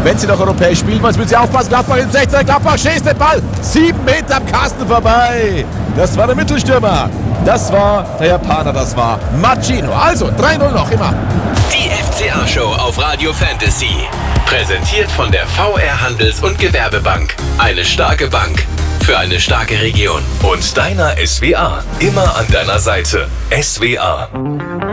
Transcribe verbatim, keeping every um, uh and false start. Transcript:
wenn sie noch europäisch spielen wollen, müssen sie aufpassen. Gladbach in sechzehn, Gladbach schießt den Ball. Sieben Meter am Kasten vorbei. Das war der Mittelstürmer. Das war der Japaner, das war Machino. Also, drei null noch immer. Die F C A-Show auf Radio Fantasy. Präsentiert von der V R Handels- und Gewerbebank. Eine starke Bank für eine starke Region. Und deiner S W A. Immer an deiner Seite. S W A.